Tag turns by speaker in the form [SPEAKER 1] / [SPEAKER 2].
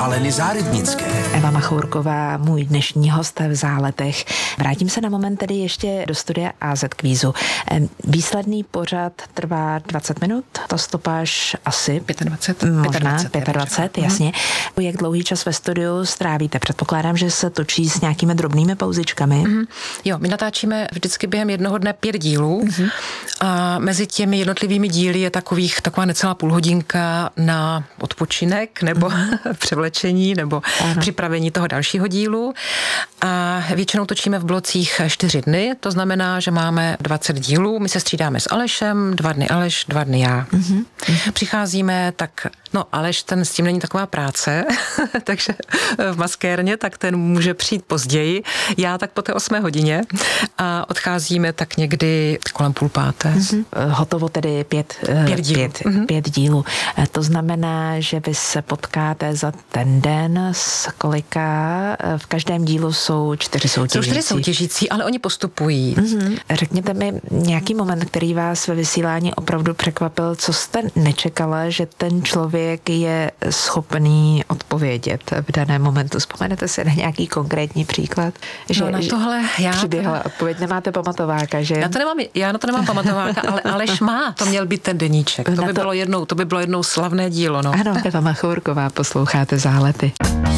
[SPEAKER 1] Aleny Zárybnické.
[SPEAKER 2] Eva Machourková, můj dnešní host v Záletech. Vrátím se na moment tedy ještě do studia AZ Kvízu. Výsledný pořad trvá 20 minut, ta stopáž asi
[SPEAKER 3] 25.
[SPEAKER 2] Možná 25, jasně. Jak dlouhý čas ve studiu strávíte? Předpokládám, že se točí s nějakými drobnými pauzičkami.
[SPEAKER 3] Jo, my natáčíme vždycky během jednoho dne 5 dílů a mezi těmi jednotlivými díly je taková necelá půlhodinka na odpočinek nebo převlečení nebo připravení toho dalšího dílu. A většinou točíme v blocích 4 dny, to znamená, že máme 20 dílů, my se střídáme s Alešem, 2 dny Aleš, 2 dny já. Přicházíme, tak Aleš, ten s tím není taková práce, takže v maskérně, tak ten může přijít později, já tak po té 8 hodině a odcházíme tak někdy kolem 4:30.
[SPEAKER 2] Hotovo tedy 5 dílů. To znamená, že vy se potkáte za ten den s kolika? V každém dílu jsou 4 soutěžící.
[SPEAKER 3] Jsou 4 soutěžící, ale oni postupují.
[SPEAKER 2] Řekněte mi nějaký moment, který vás ve vysílání opravdu překvapil, co jste nečekala, že ten člověk je schopný odpovědět v daném momentu. Vzpomenete si na nějaký konkrétní příklad? Že,
[SPEAKER 3] na tohle
[SPEAKER 2] přiběhla odpověď, nemáte pamatováka, že?
[SPEAKER 3] Já na to nemám pamatováka, ale Aleš má. To měl být ten deníček. To by bylo jednou slavné dílo. No.
[SPEAKER 2] Ano, Eva Machourková, posloucháte Zálety.